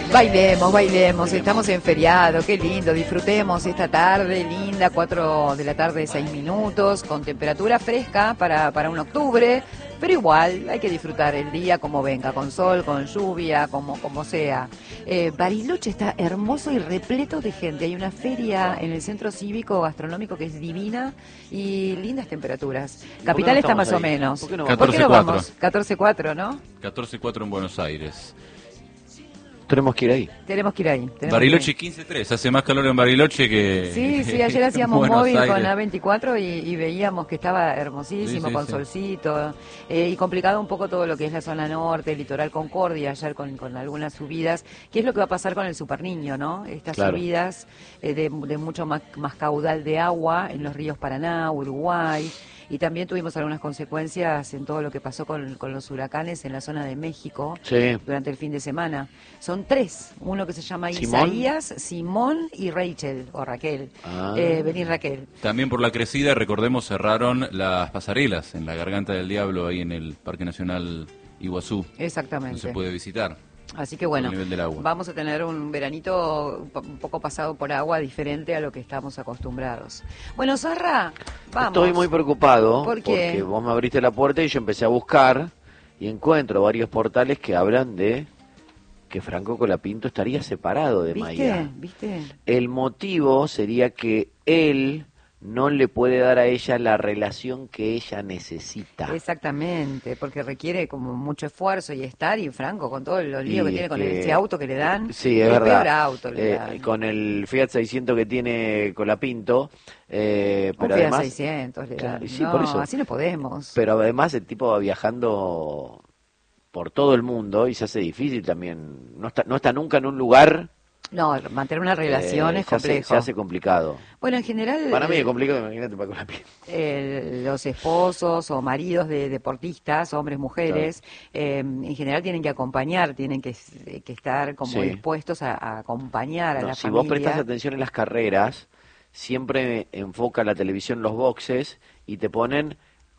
Bailemos, bailemos, estamos en feriado, qué lindo, disfrutemos esta tarde linda, 4 de la tarde, 6 minutos, con temperatura fresca para un octubre, pero igual hay que disfrutar el día como venga, con sol, con lluvia, como sea. Bariloche está hermoso y repleto de gente, hay una feria en el centro cívico gastronómico que es divina y lindas temperaturas. Capital está más o menos. ¿Por qué no? ¿Por qué no vamos? 14-4, ¿no? 14-4 en Buenos Aires. Tenemos que ir ahí. Tenemos que ir ahí. Bariloche 15-3, hace más calor en Bariloche que Sí, ayer hacíamos Buenos móvil Aires. con A24 y veíamos que estaba hermosísimo, Sí, con sí. solcito, y complicado un poco todo lo que es la zona norte, el litoral Concordia, ayer con algunas subidas, que es lo que va a pasar con el Superniño, ¿no? Estas subidas de mucho más caudal de agua en los ríos Paraná, Uruguay. Y también tuvimos algunas consecuencias en todo lo que pasó con los huracanes en la zona de México durante el fin de semana. Son 3, uno que se llama Isaías, Simón y Rachel, o Raquel. Vení Raquel. También por la crecida, recordemos, cerraron las pasarelas en la Garganta del Diablo, ahí en el Parque Nacional Iguazú. Exactamente. No se puede visitar. Así que bueno, el nivel del agua. Vamos a tener un veranito un poco pasado por agua, diferente a lo que estamos acostumbrados. Bueno, Sarra, vamos. Estoy muy preocupado porque vos me abriste la puerta y yo empecé a buscar y encuentro varios portales que hablan de que Franco Colapinto estaría separado de Mayra. ¿Viste? El motivo sería que él no le puede dar a ella la relación que ella necesita. Exactamente, porque requiere como mucho esfuerzo y estar, y Franco, con todos los líos que tiene con ese auto que le dan, sí, es el verdad. peor auto le dan. Con el Fiat 600 que tiene Colapinto, pero un Fiat además 600 le dan. sí, No, por eso. así no podemos. Pero además el tipo va viajando por todo el mundo y se hace difícil también. No está nunca en un lugar. No, mantener una relación es complejo. Se hace complicado. Bueno, en general... Para mí es complicado, imagínate para Colapinto. Los esposos o maridos de deportistas, hombres, mujeres, en general tienen que acompañar, tienen que estar como dispuestos a acompañar a la si familia. vos prestás atención en las carreras, siempre enfoca la televisión los boxes y te ponen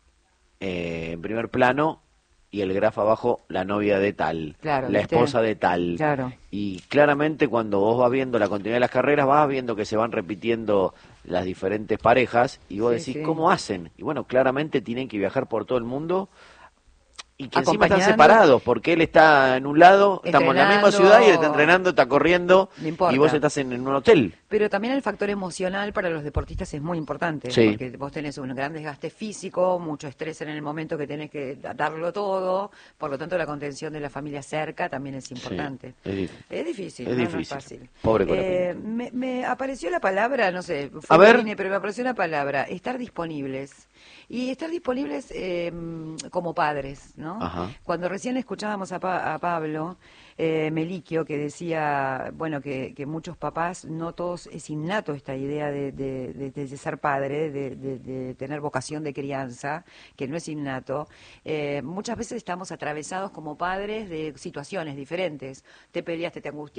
en primer plano y el grafo abajo la novia de tal, la esposa de tal. Claro. Y claramente cuando vos vas viendo la continuidad de las carreras, vas viendo que se van repitiendo las diferentes parejas y vos decís, ¿cómo hacen? Y bueno, claramente tienen que viajar por todo el mundo y que encima están separados, porque él está en un lado, estamos en la misma ciudad y él está entrenando, está corriendo y vos estás en un hotel. Pero también el factor emocional para los deportistas es muy importante, porque vos tenés un gran desgaste físico, mucho estrés en el momento que tenés que darlo todo, por lo tanto la contención de la familia cerca también es importante. Es difícil, no es fácil. Pobre Colapinto. Me apareció la palabra, no sé, pero me apareció la palabra, estar disponibles. Y estar disponibles como padres, ¿no? Cuando recién escuchábamos a Pablo Meliquio, que decía, bueno, que muchos papás, no todos es innato esta idea de ser padre, de tener vocación de crianza, que no es innato. Muchas veces estamos atravesados como padres de situaciones diferentes. Te peleaste, te angustiaste,